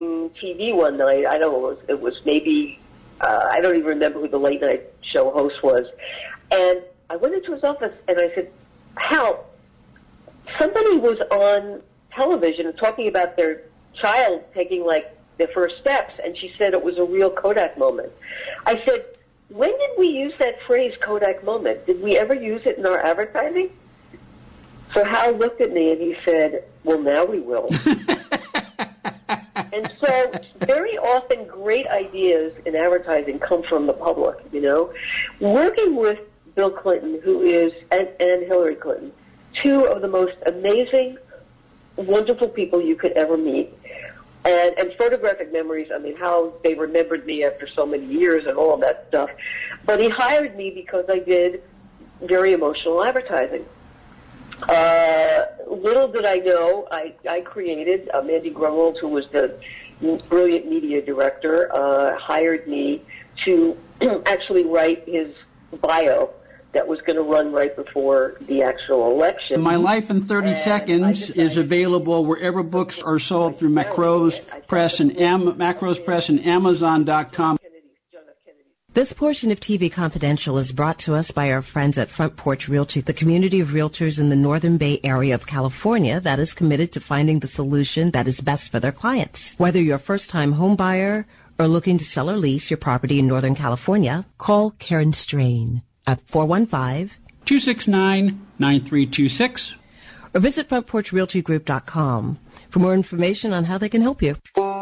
TV one night. I don't know, it was maybe, I don't even remember who the late night show host was. And I went into his office and I said, Hal, somebody was on television talking about their child taking like their first steps, and she said it was a real Kodak moment. I said, when did we use that phrase, Kodak moment? Did we ever use it in our advertising? So Hal looked at me and he said, well, now we will. And so very often great ideas in advertising come from the public, you know. Working with Bill Clinton, and Hillary Clinton, two of the most amazing, wonderful people you could ever meet. And photographic memories, I mean, how they remembered me after so many years and all of that stuff. But he hired me because I did very emotional advertising. Little did I know, I created, Mandy Grunwald, who was the brilliant media director, hired me to actually write his bio that was going to run right before the actual election. My Life in 30 Seconds is available wherever books are sold through Macrose Press and Amazon.com. This portion of TV Confidential is brought to us by our friends at Front Porch Realty, the community of realtors in the Northern Bay area of California that is committed to finding the solution that is best for their clients. Whether you're a first-time home buyer or looking to sell or lease your property in Northern California, call Karen Strain at 415-269-9326 or visit FrontPorchRealtyGroup.com for more information on how they can help you.